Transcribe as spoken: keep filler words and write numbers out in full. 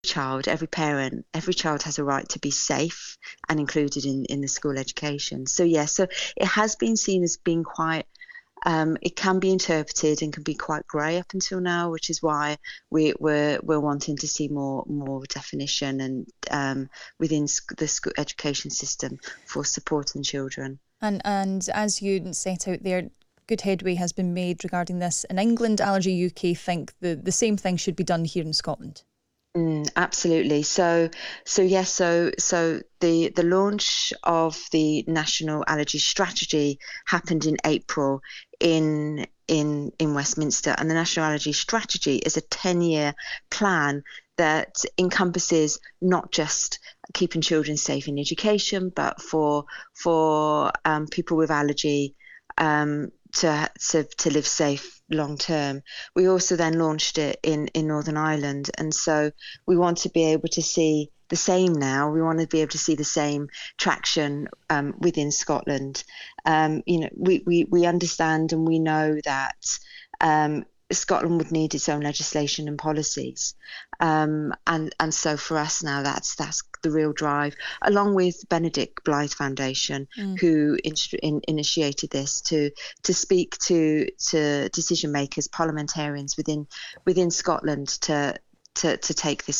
child, every parent, every child has a right to be safe and included in, in the school education. So yeah, so it has been seen as being quite, um, it can be interpreted and can be quite grey up until now, which is why we, we're we're wanting to see more more definition and um, within the school education system for supporting children. And and as you set out there, good headway has been made regarding this in England. Allergy U K think the, the same thing should be done here in Scotland. Mm, absolutely. So, so yes. So, so the the launch of the National Allergy Strategy happened in April in in in Westminster, and the National Allergy Strategy is a ten-year plan that encompasses not just keeping children safe in education, but for for um, people with allergy um, to, to to live safe long term. We also then launched it in in Northern Ireland, and so we want to be able to see the same now. We want to be able to see the same traction um, within Scotland. Um, you know, we, we we understand and we know that um, Scotland would need its own legislation and policies, um, and and so for us now, that's that's the real drive, along with Benedict Blythe Foundation, mm. who in, in, initiated this to to speak to to decision makers, parliamentarians within within Scotland to to to take this